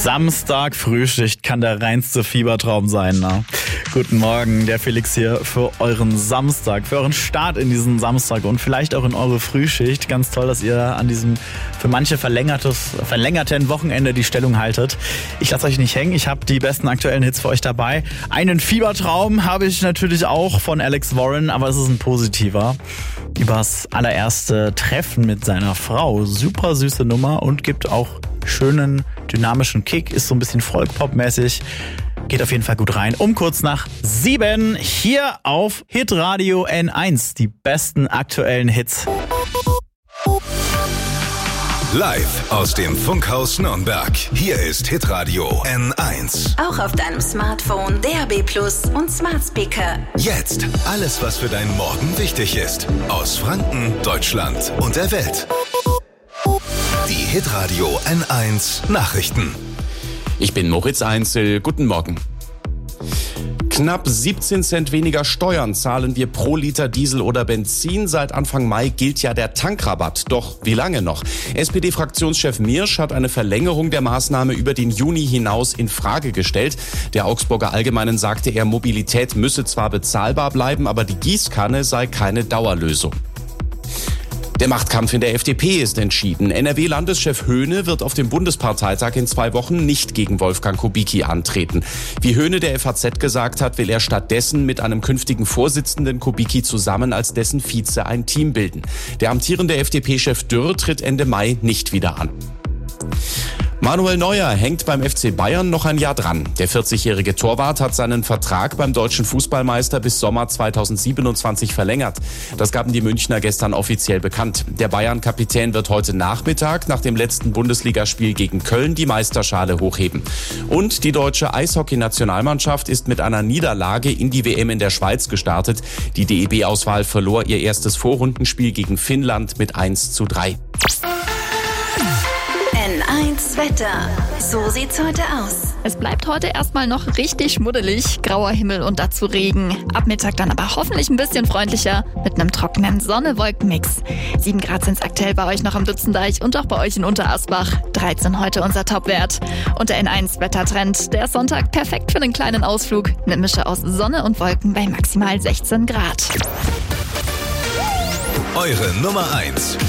Samstag Frühschicht kann der reinste Fiebertraum sein, ne? Guten Morgen, der Felix hier für euren Samstag, für euren Start in diesen Samstag und vielleicht auch in eure Frühschicht. Ganz toll, dass ihr an diesem für manche verlängerten Wochenende die Stellung haltet. Ich lasse euch nicht hängen, ich habe die besten aktuellen Hits für euch dabei. Einen Fiebertraum habe ich natürlich auch von Alex Warren, aber es ist ein positiver. Übers allererste Treffen mit seiner Frau. Super süße Nummer und gibt auch schönen, dynamischen Kick. Ist so ein bisschen Folk-Pop-mäßig. Geht auf jeden Fall gut rein. Um kurz nach 7 hier auf Hitradio N1. Die besten aktuellen Hits. Live aus dem Funkhaus Nürnberg. Hier ist Hitradio N1. Auch auf deinem Smartphone, DAB+ und Smart Speaker. Jetzt alles, was für deinen Morgen wichtig ist. Aus Franken, Deutschland und der Welt. Die Hitradio N1 Nachrichten. Ich bin Moritz Einzel. Guten Morgen. Knapp 17 Cent weniger Steuern zahlen wir pro Liter Diesel oder Benzin. Seit Anfang Mai gilt ja der Tankrabatt. Doch wie lange noch? SPD-Fraktionschef Miersch hat eine Verlängerung der Maßnahme über den Juni hinaus in Frage gestellt. Der Augsburger Allgemeinen sagte er, Mobilität müsse zwar bezahlbar bleiben, aber die Gießkanne sei keine Dauerlösung. Der Machtkampf in der FDP ist entschieden. NRW-Landeschef Höhne wird auf dem Bundesparteitag in 2 Wochen nicht gegen Wolfgang Kubicki antreten. Wie Höhne der FAZ gesagt hat, will er stattdessen mit einem künftigen Vorsitzenden Kubicki zusammen als dessen Vize ein Team bilden. Der amtierende FDP-Chef Dürr tritt Ende Mai nicht wieder an. Manuel Neuer hängt beim FC Bayern noch ein Jahr dran. Der 40-jährige Torwart hat seinen Vertrag beim deutschen Fußballmeister bis Sommer 2027 verlängert. Das gaben die Münchner gestern offiziell bekannt. Der Bayern-Kapitän wird heute Nachmittag nach dem letzten Bundesligaspiel gegen Köln die Meisterschale hochheben. Und die deutsche Eishockey-Nationalmannschaft ist mit einer Niederlage in die WM in der Schweiz gestartet. Die DEB-Auswahl verlor ihr erstes Vorrundenspiel gegen Finnland mit 1:3. N1 Wetter. So sieht's heute aus. Es bleibt heute erstmal noch richtig schmuddelig, grauer Himmel und dazu Regen. Ab Mittag dann aber hoffentlich ein bisschen freundlicher mit einem trockenen Sonne-Wolken-Mix. 7 Grad sind's aktuell bei euch noch am Lützendeich und auch bei euch in Unterasbach. 13 heute unser Topwert. Und der N1 Wettertrend. Der Sonntag perfekt für den kleinen Ausflug. Eine Mische aus Sonne und Wolken bei maximal 16 Grad. Eure Nummer 1